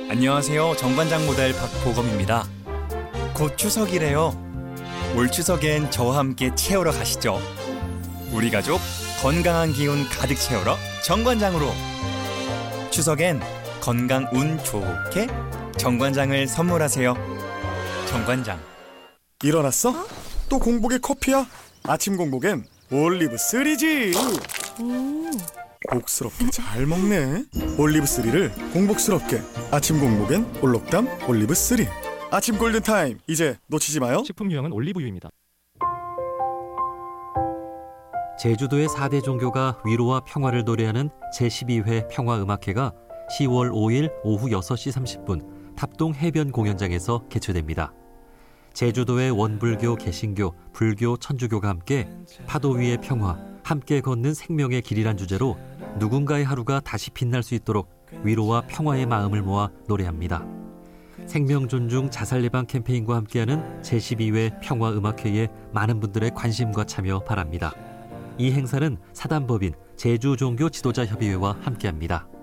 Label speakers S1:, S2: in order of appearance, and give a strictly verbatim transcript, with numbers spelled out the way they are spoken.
S1: 안녕하세요. 정관장 모델 박보검입니다. 곧 추석이래요. 올 추석엔 저와 함께 채우러 가시죠. 우리 가족 건강한 기운 가득 채우러 정관장으로. 추석엔 건강 운 좋게 정관장을 선물하세요. 정관장.
S2: 일어났어? 어? 또 공복에 커피야? 아침 공복엔 올리브 쓰리지.
S3: 음.
S2: 복스럽게 잘 먹네. 올리브 쓰리를 공복스럽게. 아침 공복엔 올록담 올리브 쓰리. 아침 골든타임, 이제 놓치지 마요.
S4: 식품 유형은 올리브유입니다.
S5: 제주도의 사 대 종교가 위로와 평화를 노래하는 제십이 회 평화음악회가 시월 오일 오후 여섯 시 삼십 분 탑동 해변 공연장에서 개최됩니다. 제주도의 원불교, 개신교, 불교, 천주교가 함께 파도 위의 평화, 함께 걷는 생명의 길이란 주제로 누군가의 하루가 다시 빛날 수 있도록 위로와 평화의 마음을 모아 노래합니다. 생명 존중 자살 예방 캠페인과 함께하는 제십이 회 평화음악회에 많은 분들의 관심과 참여 바랍니다. 이 행사는 사단법인 제주종교 지도자 협의회와 함께합니다.